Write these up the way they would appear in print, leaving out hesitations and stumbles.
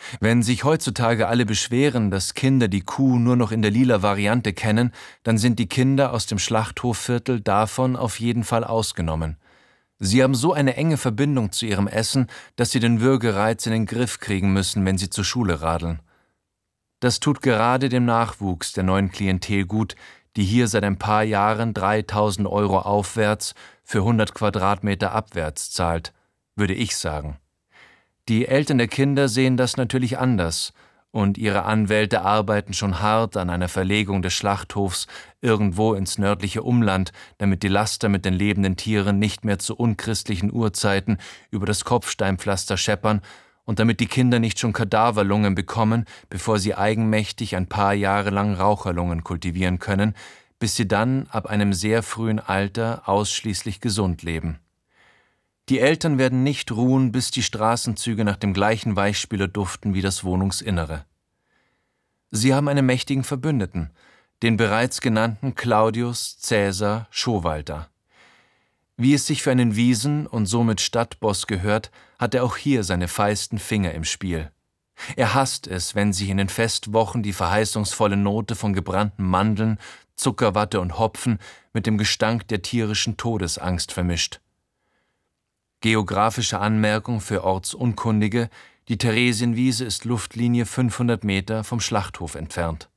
Wenn sich heutzutage alle beschweren, dass Kinder die Kuh nur noch in der lila Variante kennen, dann sind die Kinder aus dem Schlachthoffviertel davon auf jeden Fall ausgenommen. Sie haben so eine enge Verbindung zu ihrem Essen, dass sie den Würgereiz in den Griff kriegen müssen, wenn sie zur Schule radeln. Das tut gerade dem Nachwuchs der neuen Klientel gut, die hier seit ein paar Jahren 3.000 € aufwärts für 100 Quadratmeter abwärts zahlt, würde ich sagen. Die Eltern der Kinder sehen das natürlich anders und ihre Anwälte arbeiten schon hart an einer Verlegung des Schlachthofs irgendwo ins nördliche Umland, damit die Laster mit den lebenden Tieren nicht mehr zu unchristlichen Uhrzeiten über das Kopfsteinpflaster scheppern und damit die Kinder nicht schon Kadaverlungen bekommen, bevor sie eigenmächtig ein paar Jahre lang Raucherlungen kultivieren können, bis sie dann ab einem sehr frühen Alter ausschließlich gesund leben. Die Eltern werden nicht ruhen, bis die Straßenzüge nach dem gleichen Weichspüler duften wie das Wohnungsinnere. Sie haben einen mächtigen Verbündeten, den bereits genannten Claudius Caesar Schowalter. Wie es sich für einen Wiesen- und somit Stadtboss gehört, hat er auch hier seine feisten Finger im Spiel. Er hasst es, wenn sich in den Festwochen die verheißungsvolle Note von gebrannten Mandeln, Zuckerwatte und Hopfen mit dem Gestank der tierischen Todesangst vermischt. Geografische Anmerkung für Ortsunkundige: Die Theresienwiese ist Luftlinie 500 Meter vom Schlachthof entfernt.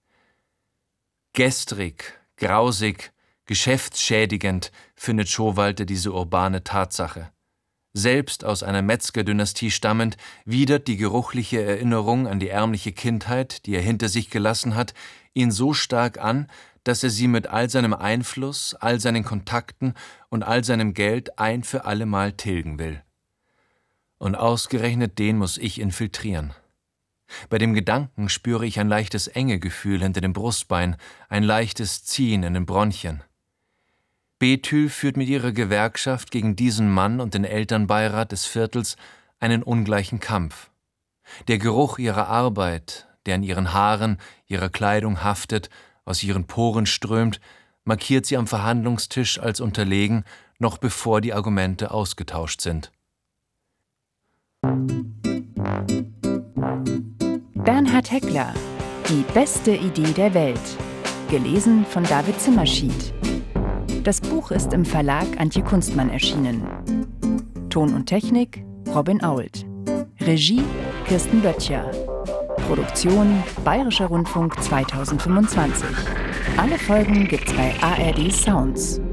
Gestrig, grausig, geschäftsschädigend findet Schowalter diese urbane Tatsache. Selbst aus einer Metzgerdynastie stammend, widert die geruchliche Erinnerung an die ärmliche Kindheit, die er hinter sich gelassen hat, ihn so stark an, dass er sie mit all seinem Einfluss, all seinen Kontakten und all seinem Geld ein für allemal tilgen will. Und ausgerechnet den muss ich infiltrieren. Bei dem Gedanken spüre ich ein leichtes Engegefühl hinter dem Brustbein, ein leichtes Ziehen in den Bronchien. Bethül führt mit ihrer Gewerkschaft gegen diesen Mann und den Elternbeirat des Viertels einen ungleichen Kampf. Der Geruch ihrer Arbeit, der an ihren Haaren, ihrer Kleidung haftet, aus ihren Poren strömt, markiert sie am Verhandlungstisch als unterlegen, noch bevor die Argumente ausgetauscht sind. Bernhard Heckler: Die beste Idee der Welt. Gelesen von David Zimmerschied. Das Buch ist im Verlag Antje Kunstmann erschienen. Ton und Technik Robin Ault. Regie Kirsten Böttcher. Produktion Bayerischer Rundfunk 2025. Alle Folgen gibt's bei ARD Sounds.